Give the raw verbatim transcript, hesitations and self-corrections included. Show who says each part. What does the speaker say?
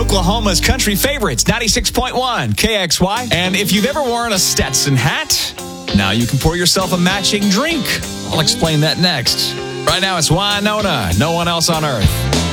Speaker 1: Oklahoma's country favorites, ninety-six point one K X Y. And if you've ever worn a Stetson hat, now you can pour yourself a matching drink. I'll explain that next. Right now, it's Wynonna, No One Else on Earth.